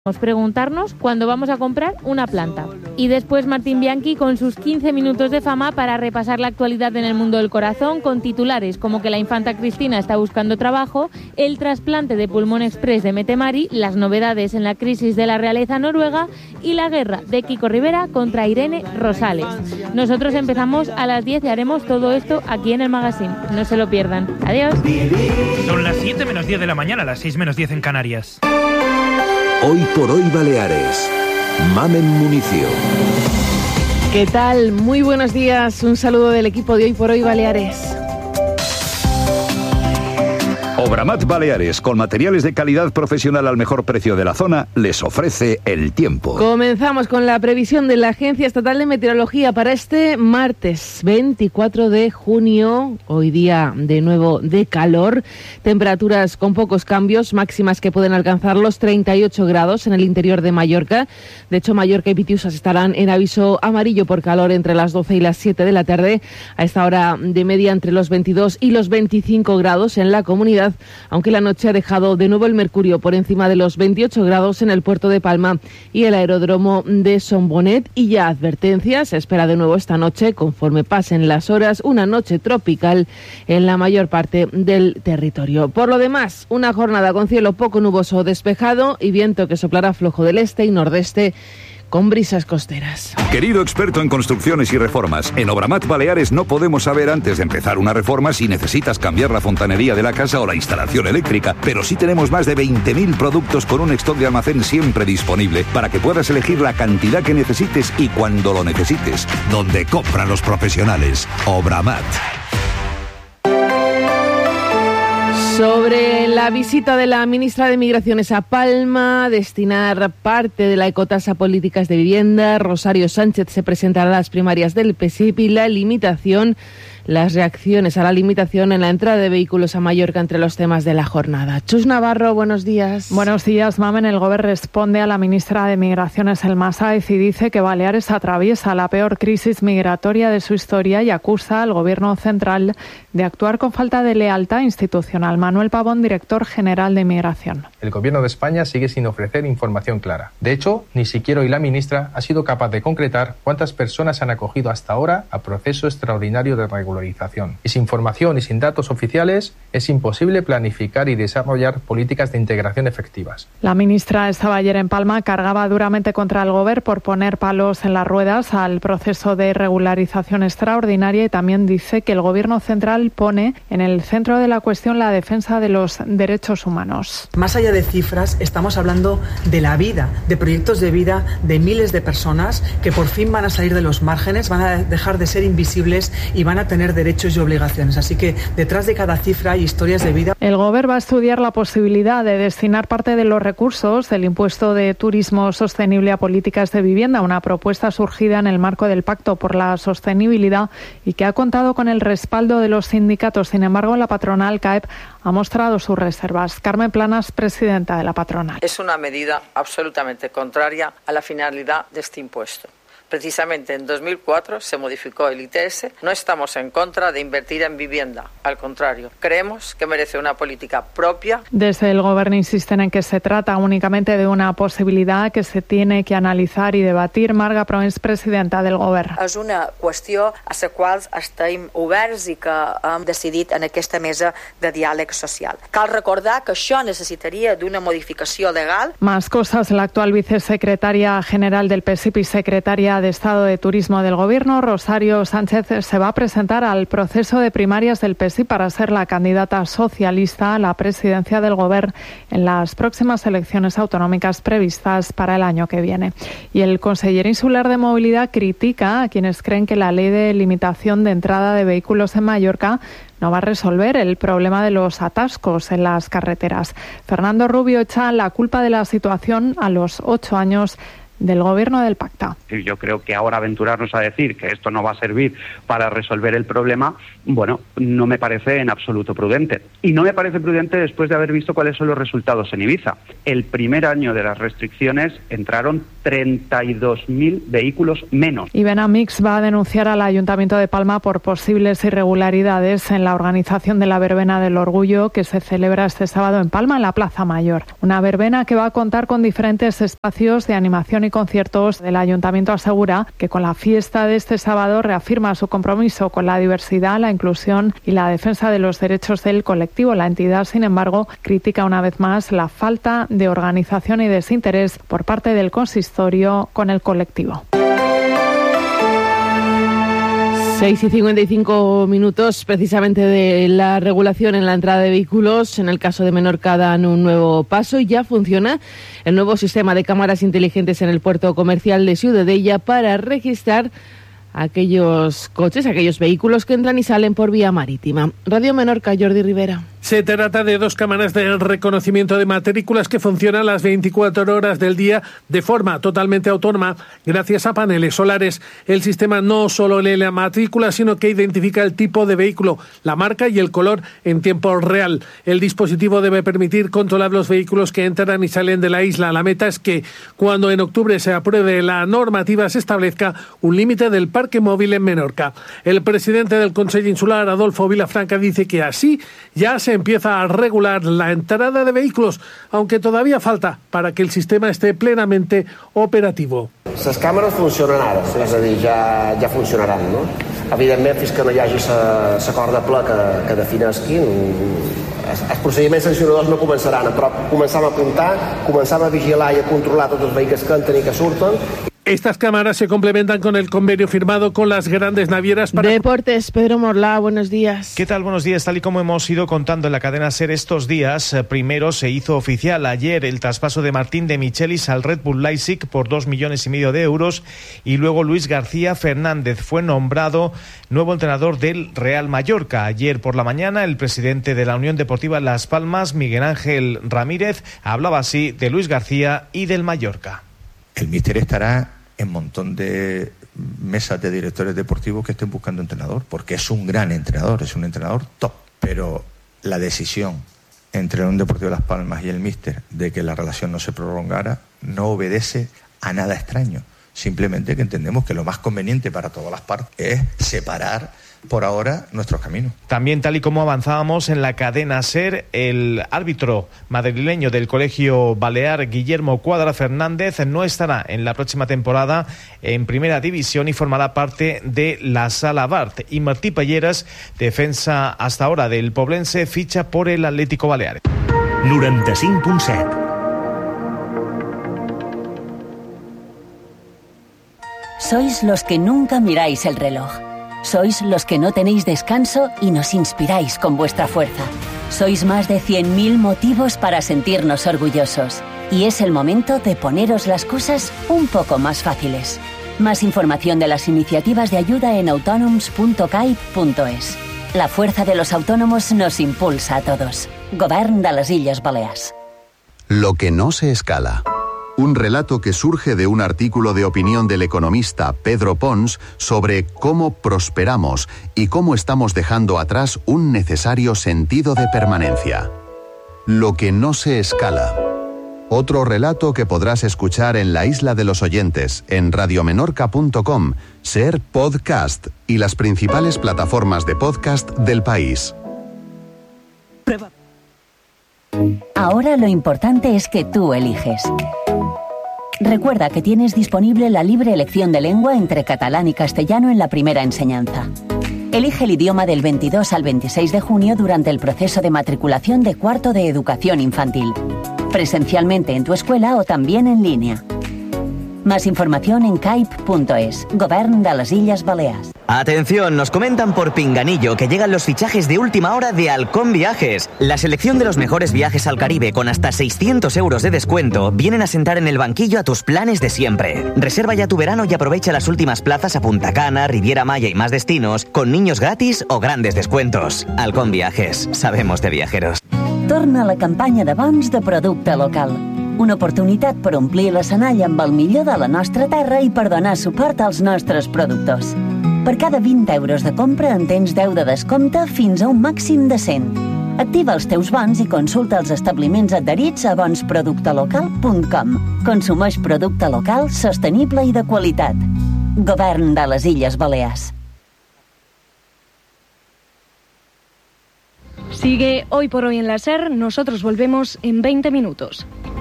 Preguntarnos cuándo vamos a comprar una planta. Y después Martín Bianchi con sus 15 minutos de fama para repasar la actualidad en el mundo del corazón, con titulares como que la infanta Cristina está buscando trabajo, el trasplante de pulmón express de Mette Marit, las novedades en la crisis de la realeza noruega y la guerra de Kiko Rivera contra Irene Rosales. Nosotros empezamos a las 10 y haremos todo esto aquí en el magazine. No se lo pierdan. Adiós. Son las 7 menos 10 de la mañana, las 6 menos 10 en Canarias. Hoy por hoy Baleares. Mamen Municio. ¿Qué tal? Muy buenos días. Un saludo del equipo de Hoy por hoy Baleares. Obramat Baleares, con materiales de calidad profesional al mejor precio de la zona, les ofrece el tiempo. Comenzamos con la previsión de la Agencia Estatal de Meteorología para este martes 24 de junio, hoy día de nuevo de calor, temperaturas con pocos cambios, máximas que pueden alcanzar los 38 grados en el interior de Mallorca. De hecho, Mallorca y Pitiusas estarán en aviso amarillo por calor entre las 12 y las 7 de la tarde, a esta hora de media entre los 22 y los 25 grados en la comunidad, aunque la noche ha dejado de nuevo el mercurio por encima de los 28 grados en el puerto de Palma y el aeródromo de Son Bonet. Y ya advertencias, se espera de nuevo esta noche, conforme pasen las horas, una noche tropical en la mayor parte del territorio. Por lo demás, una jornada con cielo poco nuboso o despejado y viento que soplará flojo del este y nordeste, con brisas costeras. Querido experto en construcciones y reformas, en Obramat Baleares no podemos saber antes de empezar una reforma si necesitas cambiar la fontanería de la casa o la instalación eléctrica, pero sí tenemos más de 20.000 productos con un stock de almacén siempre disponible para que puedas elegir la cantidad que necesites y cuando lo necesites, donde compran los profesionales. Obramat. Sobre la visita de la ministra de Migraciones a Palma, destinar parte de la ecotasa a políticas de vivienda, Rosario Sánchez se presentará a las primarias del PSIP y las reacciones a la limitación en la entrada de vehículos a Mallorca entre los temas de la jornada. Chus Navarro, buenos días. Buenos días, Mamen. El Gobierno responde a la ministra de Migraciones, El Masáez, y dice que Baleares atraviesa la peor crisis migratoria de su historia y acusa al Gobierno central de actuar con falta de lealtad institucional. Manuel Pavón, director general de Migración. El Gobierno de España sigue sin ofrecer información clara. De hecho, ni siquiera hoy la ministra ha sido capaz de concretar cuántas personas se han acogido hasta ahora a proceso extraordinario de regularización. Y sin información y sin datos oficiales es imposible planificar y desarrollar políticas de integración efectivas. La ministra estaba ayer en Palma, cargaba duramente contra el Gobierno por poner palos en las ruedas al proceso de regularización extraordinaria y también dice que el Gobierno central pone en el centro de la cuestión la defensa de los derechos humanos. Más allá de cifras, estamos hablando de la vida, de proyectos de vida de miles de personas que por fin van a salir de los márgenes, van a dejar de ser invisibles y van a tener derechos y obligaciones. Así que detrás de cada cifra hay historias de vida. El Gobierno va a estudiar la posibilidad de destinar parte de los recursos del impuesto de turismo sostenible a políticas de vivienda, una propuesta surgida en el marco del Pacto por la Sostenibilidad y que ha contado con el respaldo de los sindicatos. Sin embargo, la patronal CAEP ha mostrado sus reservas. Carmen Planas, presidenta de la patronal. Es una medida absolutamente contraria a la finalidad de este impuesto. Precisamente en 2004 se modificó el ITS. No estamos en contra de invertir en vivienda. Al contrario, creemos que merece una política propia. Desde el Gobierno insisten en que se trata únicamente de una posibilidad que se tiene que analitzar i debatir. Marga Proens, presidenta del Gobierno. És una qüestió a la qual estem oberts i que hem decidit en aquesta mesa de diàleg social. Cal recordar que això necessitaria d'una modificació legal. Más cosas. La actual vicesecretaria general del PSIP y secretaria de Estado de Turismo del Gobierno, Rosario Sánchez, se va a presentar al proceso de primarias del PSIP para ser la candidata socialista a la presidencia del Gobierno en las próximas elecciones autonómicas previstas para el año que viene. Y el conseller insular de Movilidad critica a quienes creen que la ley de limitación de entrada de vehículos en Mallorca no va a resolver el problema de los atascos en las carreteras. Fernando Rubio echa la culpa de la situación a los 8 años del Gobierno del Pacta. Yo creo que ahora aventurarnos a decir que esto no va a servir para resolver el problema, bueno, no me parece en absoluto prudente. Y no me parece prudente después de haber visto cuáles son los resultados en Ibiza. El primer año de las restricciones entraron 32.000 vehículos menos. Ibenamix va a denunciar al Ayuntamiento de Palma por posibles irregularidades en la organización de la verbena del Orgullo que se celebra este sábado en Palma, en la Plaza Mayor. Una verbena que va a contar con diferentes espacios de animación y conciertos. El Ayuntamiento asegura que con la fiesta de este sábado reafirma su compromiso con la diversidad, la inclusión y la defensa de los derechos del colectivo. La entidad, sin embargo, critica una vez más la falta de organización y desinterés por parte del consistorio con el colectivo. 6:55, precisamente de la regulación en la entrada de vehículos. En el caso de Menorca dan un nuevo paso y ya funciona el nuevo sistema de cámaras inteligentes en el puerto comercial de Ciudadella para registrar aquellos coches, aquellos vehículos que entran y salen por vía marítima. Radio Menorca, Jordi Rivera. Se trata de 2 cámaras de reconocimiento de matrículas que funcionan las 24 horas del día de forma totalmente autónoma gracias a paneles solares. El sistema no solo lee la matrícula, sino que identifica el tipo de vehículo, la marca y el color en tiempo real. El dispositivo debe permitir controlar los vehículos que entran y salen de la isla. La meta es que cuando en octubre se apruebe la normativa se establezca un límite del parque móvil en Menorca. El presidente del Consell Insular, Adolfo Vilafranca, dice que así ya se empieza a regular la entrada de vehículos, aunque todavía falta para que el sistema esté plenamente operativo. Les càmeres funcionen ara, és a dir, ja funcionaran, no? Evidentment, fins que no hi hagi l'acord de ple que defineix els procediments sancionadors no començaran, però començam a apuntar, començam a vigilar i a controlar tots els vehicles que entren i que surten. Estas cámaras se complementan con el convenio firmado con las grandes navieras para... Deportes, Pedro Morlá, buenos días. ¿Qué tal? Buenos días. Tal y como hemos ido contando en la cadena SER estos días, primero se hizo oficial ayer el traspaso de Martín de Michelis al Red Bull Leipzig por 2,5 millones de euros y luego Luis García Fernández fue nombrado nuevo entrenador del Real Mallorca. Ayer por la mañana el presidente de la Unión Deportiva Las Palmas, Miguel Ángel Ramírez, hablaba así de Luis García y del Mallorca. El míster estará en un montón de mesas de directores deportivos que estén buscando entrenador, porque es un gran entrenador, es un entrenador top. Pero la decisión entre la Unión Deportiva Las Palmas y el míster de que la relación no se prolongara no obedece a nada extraño. Simplemente que entendemos que lo más conveniente para todas las partes es separar por ahora nuestros caminos. También, tal y como avanzábamos en la cadena SER, el árbitro madrileño del Colegio Balear, Guillermo Cuadra Fernández, no estará en la próxima temporada en Primera División y formará parte de la Sala Bart. Y Martí Palleras, defensa hasta ahora del Poblense, ficha por el Atlético Balear. 95.7. Sois los que nunca miráis el reloj. Sois los que no tenéis descanso y nos inspiráis con vuestra fuerza. Sois más de 100.000 motivos para sentirnos orgullosos. Y es el momento de poneros las cosas un poco más fáciles. Más información de las iniciativas de ayuda en autonoms.caip.es. La fuerza de los autónomos nos impulsa a todos. Govern de les Illes Balears. Lo que no se escala. Un relato que surge de un artículo de opinión del economista Pedro Pons sobre cómo prosperamos y cómo estamos dejando atrás un necesario sentido de permanencia. Lo que no se escala. Otro relato que podrás escuchar en La Isla de los Oyentes, en radiomenorca.com, SER Podcast y las principales plataformas de podcast del país. Ahora lo importante es que tú eliges. Recuerda que tienes disponible la libre elección de lengua entre catalán y castellano en la primera enseñanza. Elige el idioma del 22 al 26 de junio durante el proceso de matriculación de cuarto de educación infantil, presencialmente en tu escuela o también en línea. Más información en caip.es, Govern de les Illes Balears. Atención, nos comentan por Pinganillo que llegan los fichajes de última hora de Halcón Viajes. La selección de los mejores viajes al Caribe con hasta 600 euros de descuento vienen a sentar en el banquillo a tus planes de siempre. Reserva ya tu verano y aprovecha las últimas plazas a Punta Cana, Riviera Maya y más destinos con niños gratis o grandes descuentos. Halcón Viajes, sabemos de viajeros. Torna a la campanya de bons de producte local. Una oportunitat per omplir l'escenari amb el millor de la nostra terra i per donar suport als nostres productors. Per cada 20 euros de compra en tens 10 de descompte fins a un màxim de 100. Activa els teus bons i consulta els establiments adherits a bonsproductelocal.com. Consumeix producte local, sostenible i de qualitat. Govern de les Illes Balears. Sigue Hoy por Hoy en la SER. Nosotros volvemos en 20 minutos.